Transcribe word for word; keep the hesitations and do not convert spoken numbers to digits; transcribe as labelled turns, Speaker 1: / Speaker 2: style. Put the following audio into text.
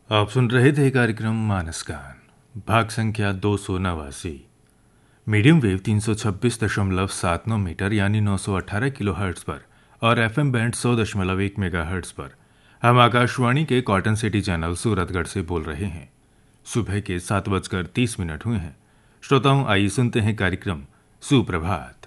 Speaker 1: आप सुन रहे थे कार्यक्रम मानसगान, भाग संख्या दो सौ नवासी। मीडियम वेव तीन सौ छब्बीस दशमलव सात नौ मीटर यानी नौ सौ अठारह किलो हर्ट्ज पर और एफएम बैंड सौ दशमलव एक मेगा हर्ट्ज पर हम आकाशवाणी के कॉटन सिटी चैनल सूरतगढ़ से बोल रहे हैं। सुबह के सात बजकर तीस मिनट हुए हैं। श्रोताओं, आइए सुनते हैं कार्यक्रम सुप्रभात।